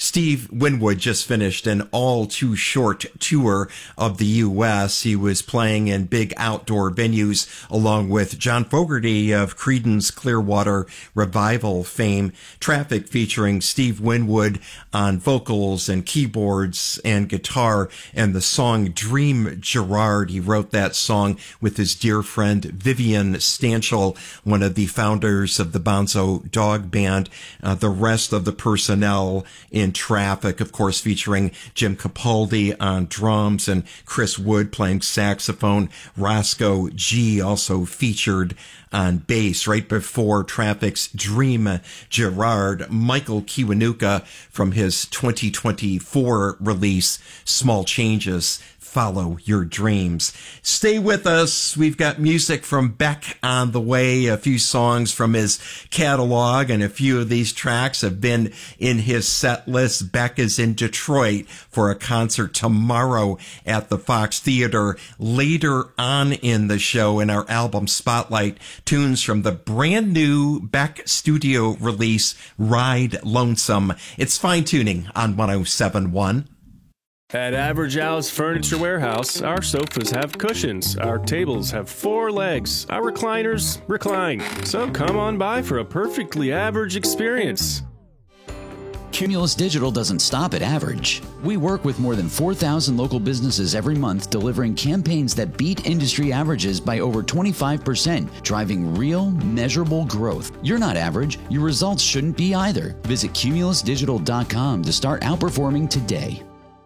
Steve Winwood just finished an all too short tour of the U.S. He was playing in big outdoor venues along with John Fogerty of Creedence Clearwater Revival fame. Traffic featuring Steve Winwood on vocals and keyboards and guitar, and the song Dream Gerard. He wrote that song with his dear friend Vivian Stanchel, one of the founders of the Bonzo Dog Band. The rest of the personnel in Traffic, of course, featuring Jim Capaldi on drums and Chris Wood playing saxophone. Roscoe G also featured on bass. Right before Traffic's Dream Gerard, Michael Kiwanuka from his 2024 release, Small Changes, Follow Your Dreams. Stay with us. We've got music from Beck on the way, a few songs from his catalog, and a few of these tracks have been in his set list. Beck is in Detroit for a concert tomorrow at the Fox Theater. Later on in the show, in our album Spotlight, tunes from the brand new Beck studio release, Ride Lonesome. It's fine-tuning on 107.1. At Average Al's Furniture Warehouse, our sofas have cushions, our tables have 4 legs, our recliners recline. So come on by for a perfectly average experience. Cumulus Digital doesn't stop at average. We work with more than 4,000 local businesses every month, delivering campaigns that beat industry averages by over 25%, driving real, measurable growth. You're not average. Your results shouldn't be either. Visit cumulusdigital.com to start outperforming today.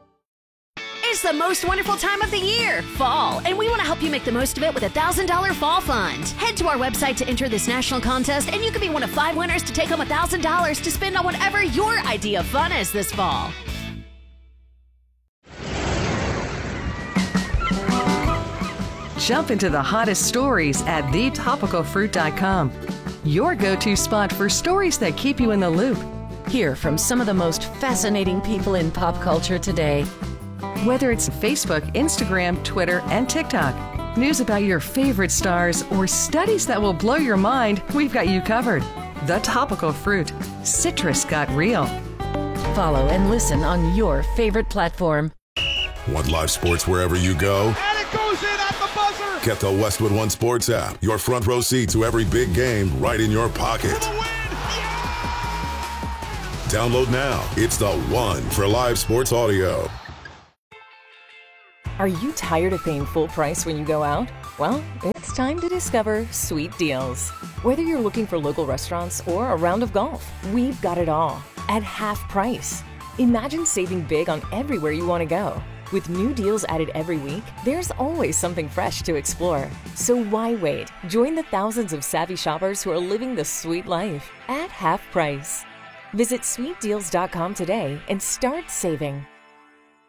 It's the most wonderful time of the year, fall, and we want to help you make the most of it with a $1,000 fall fund. Head to our website to enter this national contest, and you could be one of 5 winners to take home $1,000 to spend on whatever your idea of fun is this fall. Jump into the hottest stories at thetopicalfruit.com. Your go-to spot for stories that keep you in the loop. Hear from some of the most fascinating people in pop culture today. Whether it's Facebook, Instagram, Twitter, and TikTok, news about your favorite stars, or studies that will blow your mind, we've got you covered. The Topical Fruit. Citrus got real. Follow and listen on your favorite platform. Want live sports wherever you go? And it goes in at the buzzer! Get the Westwood One Sports app. Your front row seat to every big game right in your pocket. For the win! Download now. It's the one for live sports audio. Are you tired of paying full price when you go out? Well, it's time to discover Sweet Deals. Whether you're looking for local restaurants or a round of golf, we've got it all at half price. Imagine saving big on everywhere you want to go. With new deals added every week, there's always something fresh to explore. So why wait? Join the thousands of savvy shoppers who are living the sweet life at half price. Visit sweetdeals.com today and start saving.